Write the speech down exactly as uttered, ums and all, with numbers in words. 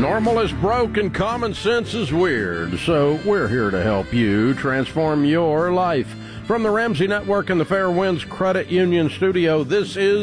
Normal is broke and common sense is weird, so we're here to help you transform your life. From the Ramsey Network and the Fair Winds Credit Union Studio, this is